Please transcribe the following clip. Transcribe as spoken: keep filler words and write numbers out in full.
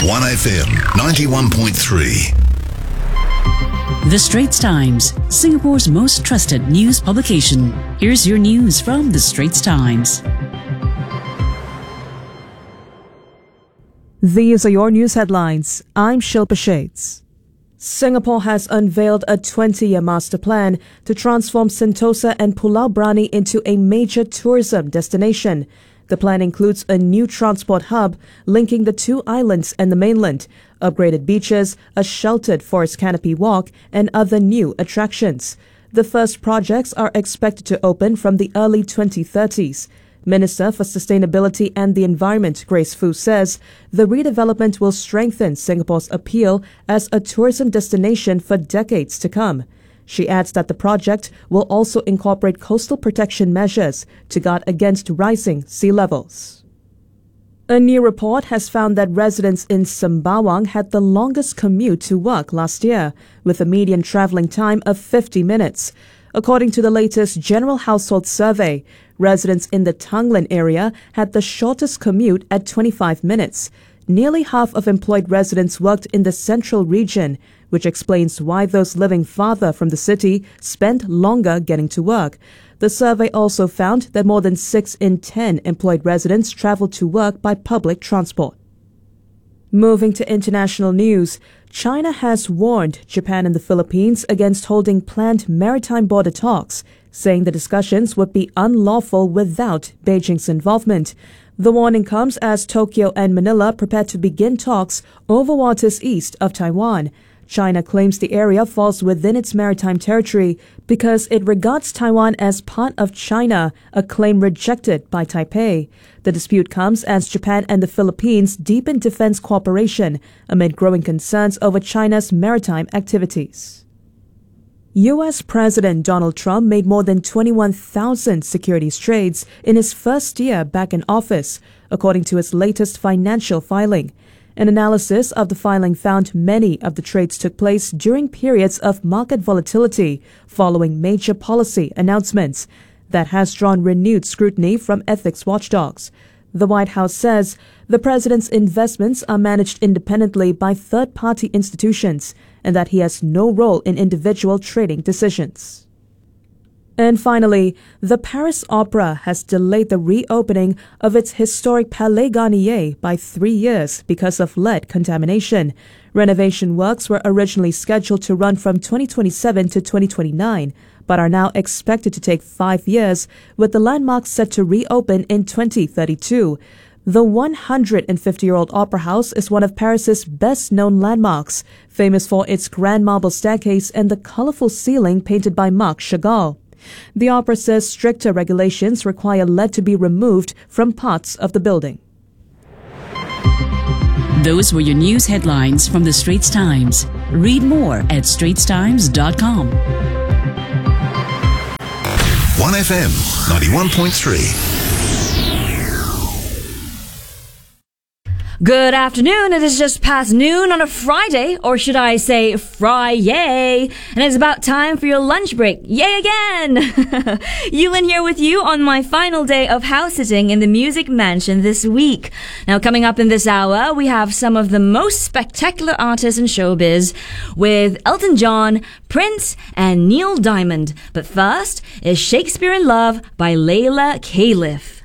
one F M ninety-one point three. The Straits Times, Singapore's most trusted news publication. Here's your news from The Straits Times. These are your news headlines. I'm Shilpa Shades. Singapore has unveiled a twenty-year master plan to transform Sentosa and Pulau Brani into a major tourism destination. The plan includes a new transport hub linking the two islands and the mainland, upgraded beaches, a sheltered forest canopy walk, and other new attractions. The first projects are expected to open from the early twenty thirties. Minister for Sustainability and the Environment, Grace Fu, says the redevelopment will strengthen Singapore's appeal as a tourism destination for decades to come. She adds that the project will also incorporate coastal protection measures to guard against rising sea levels. A new report has found that residents in Sembawang had the longest commute to work last year, with a median travelling time of fifty minutes. According to the latest General Household Survey, residents in the Tanglin area had the shortest commute at twenty-five minutes. Nearly half of employed residents worked in the central region, which explains why those living farther from the city spend longer getting to work. The survey also found that more than six in ten employed residents travel to work by public transport. Moving to international news, China has warned Japan and the Philippines against holding planned maritime border talks, saying the discussions would be unlawful without Beijing's involvement. The warning comes as Tokyo and Manila prepare to begin talks over waters east of Taiwan. China claims the area falls within its maritime territory because it regards Taiwan as part of China, a claim rejected by Taipei. The dispute comes as Japan and the Philippines deepen defense cooperation amid growing concerns over China's maritime activities. U S President Donald Trump made more than twenty-one thousand securities trades in his first year back in office, according to his latest financial filing. An analysis of the filing found many of the trades took place during periods of market volatility following major policy announcements. That has drawn renewed scrutiny from ethics watchdogs. The White House says the president's investments are managed independently by third-party institutions and that he has no role in individual trading decisions. And finally, the Paris Opera has delayed the reopening of its historic Palais Garnier by three years because of lead contamination. Renovation works were originally scheduled to run from twenty twenty-seven to twenty twenty-nine, but are now expected to take five years, with the landmark set to reopen in twenty thirty-two. The one hundred fifty-year-old Opera House is one of Paris's best-known landmarks, famous for its grand marble staircase and the colorful ceiling painted by Marc Chagall. The opera says stricter regulations require lead to be removed from parts of the building. Those were your news headlines from The Straits Times. Read more at straits times dot com. one F M ninety-one point three. Good afternoon. It is just past noon on a Friday, or should I say Fry-yay, and it's about time for your lunch break. Yay again! Yulin here with you on my final day of house sitting in the Music Mansion this week. Now, coming up in this hour, we have some of the most spectacular artists in showbiz with Elton John, Prince, and Neil Diamond. But first is Shakespeare in Love by Layla Caliph.